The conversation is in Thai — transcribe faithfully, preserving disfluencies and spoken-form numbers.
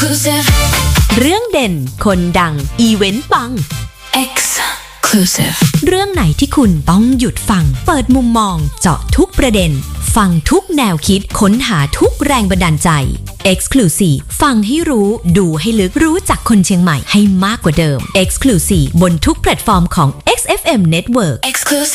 Exclusive เรื่องเด่นคนดังอีเวนต์ปัง Exclusive เรื่องไหนที่คุณต้องหยุดฟังเปิดมุมมองเจาะทุกประเด็นฟังทุกแนวคิดค้นหาทุกแรงบันดาลใจ Exclusive ฟังให้รู้ดูให้ลึกรู้จักคนเชียงใหม่ให้มากกว่าเดิม Exclusive บนทุกแพลตฟอร์มของ เอ็กซ์ เอฟ เอ็ม Network Exclusive